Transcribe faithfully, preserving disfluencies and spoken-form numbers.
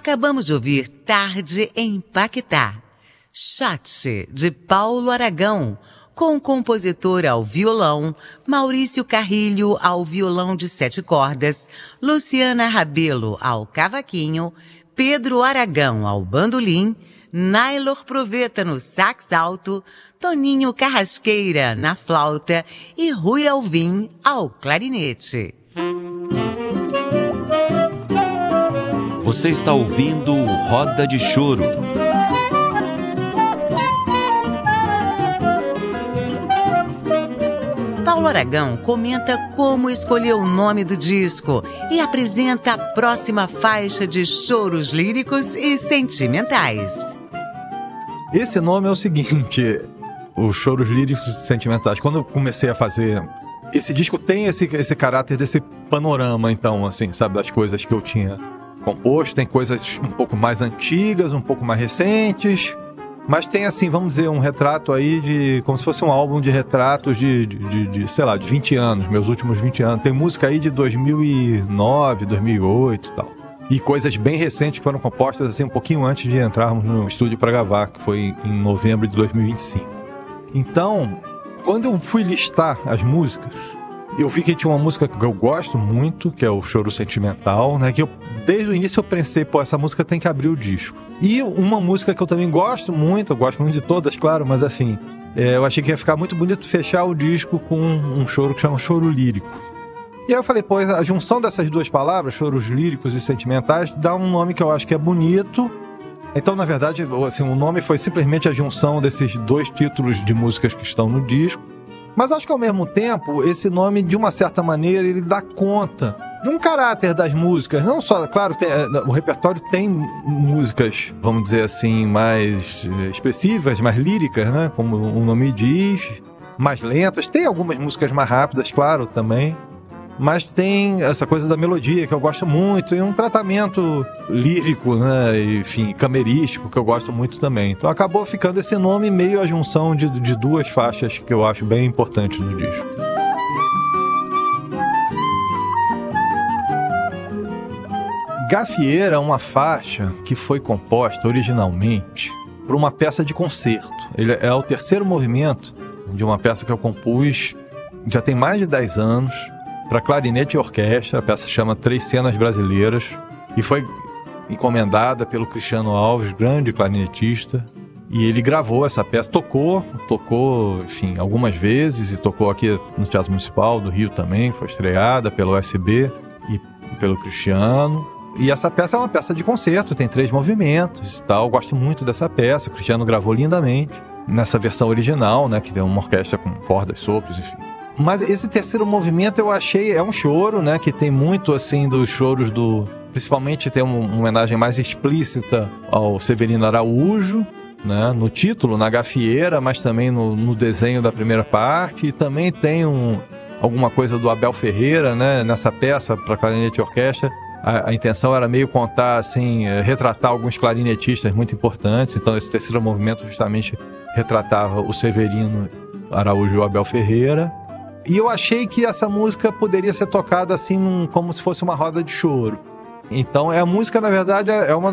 Acabamos de ouvir Tarde em Paquetá, Shot, de Paulo Aragão, com o compositor ao violão, Maurício Carrilho ao violão de sete cordas, Luciana Rabelo ao cavaquinho, Pedro Aragão ao bandolim, Nailor Proveta no sax alto, Toninho Carrasqueira na flauta e Rui Alvim ao clarinete. Você está ouvindo o Roda de Choro. Paulo Aragão comenta como escolheu o nome do disco e apresenta a próxima faixa de choros líricos e sentimentais. Esse nome é o seguinte, os choros líricos e sentimentais. Quando eu comecei a fazer... Esse disco tem esse, esse caráter desse panorama, então, assim, sabe, das coisas que eu tinha composto. Tem coisas um pouco mais antigas, um pouco mais recentes... Mas tem, assim, vamos dizer, um retrato aí de... Como se fosse um álbum de retratos de, de, de, de sei lá, de vinte anos, meus últimos vinte anos. Tem música aí de dois mil e nove, dois mil e oito e tal. E coisas bem recentes que foram compostas, assim, um pouquinho antes de entrarmos no estúdio para gravar, que foi em novembro de dois mil e vinte e cinco. Então, quando eu fui listar as músicas, eu vi que tinha uma música que eu gosto muito, que é o Choro Sentimental, né? Que eu, desde o início eu pensei, pô, essa música tem que abrir o disco. E uma música que eu também gosto muito, eu gosto muito de todas, claro, mas assim, é, eu achei que ia ficar muito bonito fechar o disco com um choro que chama Choro Lírico. E aí eu falei, pô, a junção dessas duas palavras, choros líricos e sentimentais, dá um nome que eu acho que é bonito. Então, na verdade, assim, o nome foi simplesmente a junção desses dois títulos de músicas que estão no disco. Mas acho que, ao mesmo tempo, esse nome, de uma certa maneira, ele dá conta de um caráter das músicas. Não só, claro, tem, o repertório tem músicas, vamos dizer assim, mais expressivas, mais líricas, né? Como o nome diz, mais lentas. Tem algumas músicas mais rápidas, claro, também. Mas tem essa coisa da melodia, que eu gosto muito, e um tratamento lírico, né, enfim, camerístico, que eu gosto muito também. Então acabou ficando esse nome meio a junção de, de duas faixas que eu acho bem importantes no disco. Gafieira é uma faixa que foi composta originalmente para uma peça de concerto. Ele é o terceiro movimento de uma peça que eu compus já tem mais de dez anos, para clarinete e orquestra. A peça chama Três Cenas Brasileiras e foi encomendada pelo Cristiano Alves, grande clarinetista, e ele gravou essa peça, tocou, tocou, enfim, algumas vezes, e tocou aqui no Teatro Municipal do Rio também, foi estreada pelo U S B e pelo Cristiano. E essa peça é uma peça de concerto, tem três movimentos e tal. Eu gosto muito dessa peça, o Cristiano gravou lindamente nessa versão original, né, que tem uma orquestra com cordas, sopros, enfim. Mas esse terceiro movimento eu achei, é um choro, né, que tem muito, assim, dos choros do... Principalmente tem uma, uma homenagem mais explícita ao Severino Araújo, né, no título, na gafieira, mas também no, no desenho da primeira parte. E também tem um, alguma coisa do Abel Ferreira, né, nessa peça para clarinete e orquestra. A, a intenção era meio contar, assim, retratar alguns clarinetistas muito importantes. Então esse terceiro movimento justamente retratava o Severino Araújo e o Abel Ferreira. E eu achei que essa música poderia ser tocada assim, num, como se fosse uma roda de choro. Então, a música, na verdade, é uma